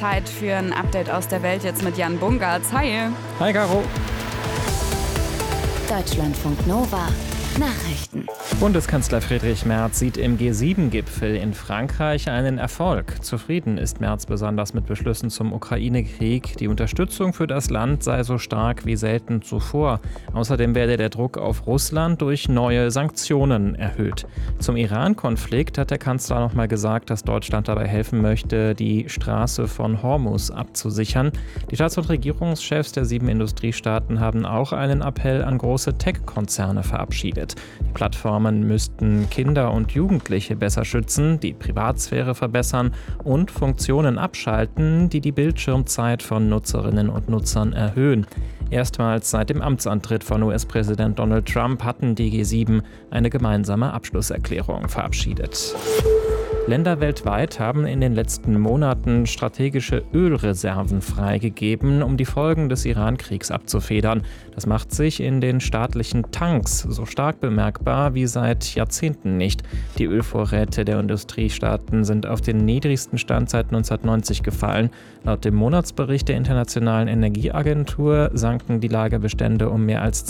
Zeit für ein Update aus der Welt jetzt mit Jan Bungartz. Hi. Hi, Caro. Deutschlandfunk Nova. Nachrichten. Bundeskanzler Friedrich Merz sieht im G7-Gipfel in Frankreich einen Erfolg. Zufrieden ist Merz besonders mit Beschlüssen zum Ukraine-Krieg. Die Unterstützung für das Land sei so stark wie selten zuvor. Außerdem werde der Druck auf Russland durch neue Sanktionen erhöht. Zum Iran-Konflikt hat der Kanzler nochmal gesagt, dass Deutschland dabei helfen möchte, die Straße von Hormuz abzusichern. Die Staats- und Regierungschefs der 7 Industriestaaten haben auch einen Appell an große Tech-Konzerne verabschiedet. Die Plattformen müssten Kinder und Jugendliche besser schützen, die Privatsphäre verbessern und Funktionen abschalten, die die Bildschirmzeit von Nutzerinnen und Nutzern erhöhen. Erstmals seit dem Amtsantritt von US-Präsident Donald Trump hatten die G7 eine gemeinsame Abschlusserklärung verabschiedet. Länder weltweit haben in den letzten Monaten strategische Ölreserven freigegeben, um die Folgen des Iran-Kriegs abzufedern. Das macht sich in den staatlichen Tanks so stark bemerkbar wie seit Jahrzehnten nicht. Die Ölvorräte der Industriestaaten sind auf den niedrigsten Stand seit 1990 gefallen. Laut dem Monatsbericht der Internationalen Energieagentur sanken die Lagerbestände um mehr als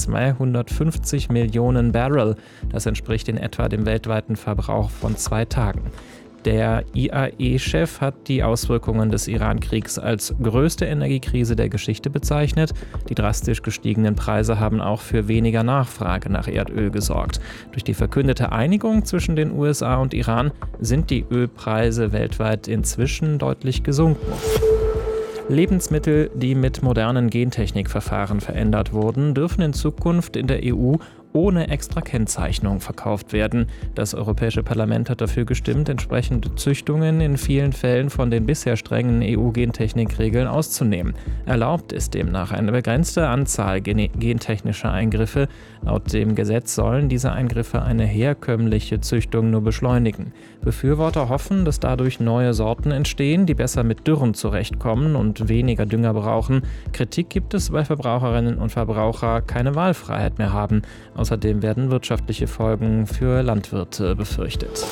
250 Millionen Barrel. Das entspricht in etwa dem weltweiten Verbrauch von 2 Tagen. Der IAE-Chef hat die Auswirkungen des Iran-Kriegs als größte Energiekrise der Geschichte bezeichnet. Die drastisch gestiegenen Preise haben auch für weniger Nachfrage nach Erdöl gesorgt. Durch die verkündete Einigung zwischen den USA und Iran sind die Ölpreise weltweit inzwischen deutlich gesunken. Lebensmittel, die mit modernen Gentechnikverfahren verändert wurden, dürfen in Zukunft in der EU ohne extra Kennzeichnung verkauft werden. Das Europäische Parlament hat dafür gestimmt, entsprechende Züchtungen in vielen Fällen von den bisher strengen EU-Gentechnikregeln auszunehmen. Erlaubt ist demnach eine begrenzte Anzahl gentechnischer Eingriffe. Laut dem Gesetz sollen diese Eingriffe eine herkömmliche Züchtung nur beschleunigen. Befürworter hoffen, dass dadurch neue Sorten entstehen, die besser mit Dürren zurechtkommen und weniger Dünger brauchen. Kritik gibt es, weil Verbraucherinnen und Verbraucher keine Wahlfreiheit mehr haben. Außerdem werden wirtschaftliche Folgen für Landwirte befürchtet.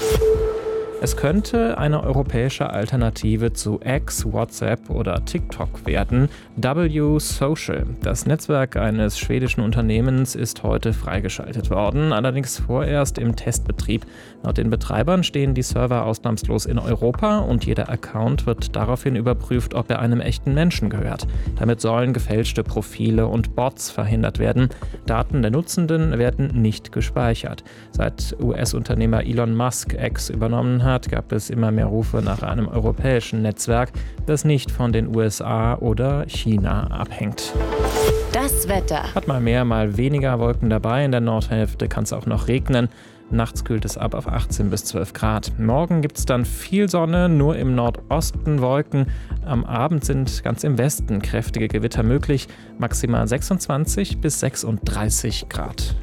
Es könnte eine europäische Alternative zu X, WhatsApp oder TikTok werden. W-Social, das Netzwerk eines schwedischen Unternehmens, ist heute freigeschaltet worden, allerdings vorerst im Testbetrieb. Laut den Betreibern stehen die Server ausnahmslos in Europa und jeder Account wird daraufhin überprüft, ob er einem echten Menschen gehört. Damit sollen gefälschte Profile und Bots verhindert werden. Daten der Nutzenden werden nicht gespeichert. Seit US-Unternehmer Elon Musk X übernommen hat, gab es immer mehr Rufe nach einem europäischen Netzwerk, das nicht von den USA oder China abhängt. Das Wetter. Hat mal mehr, mal weniger Wolken dabei. In der Nordhälfte kann es auch noch regnen. Nachts kühlt es ab auf 18 bis 12 Grad. Morgen gibt es dann viel Sonne, nur im Nordosten Wolken. Am Abend sind ganz im Westen kräftige Gewitter möglich. Maximal 26 bis 36 Grad.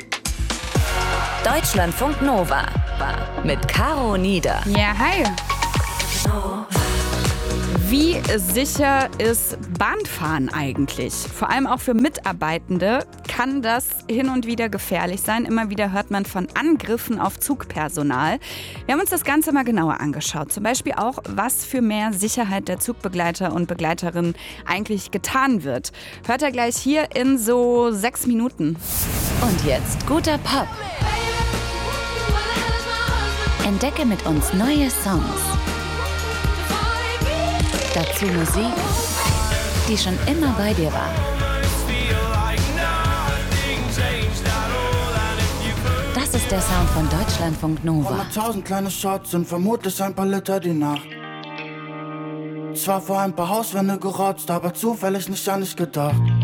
Deutschlandfunk Nova mit Caro Nieder. Ja, hi. Wie sicher ist Bahnfahren eigentlich? Vor allem auch für Mitarbeitende kann das hin und wieder gefährlich sein. Immer wieder hört man von Angriffen auf Zugpersonal. Wir haben uns das Ganze mal genauer angeschaut. Zum Beispiel auch, was für mehr Sicherheit der Zugbegleiter und Begleiterinnen eigentlich getan wird. Hört ihr gleich hier in so 6 Minuten. Und jetzt guter Pop. Entdecke mit uns neue Songs. Dazu Musik, die schon immer bei dir war. Das ist der Sound von Deutschlandfunk Nova. 100.000 kleine Shots sind vermutlich ein paar Liter die Nacht. Zwar vor ein paar Hauswände gerotzt, aber zufällig nicht an dich gedacht.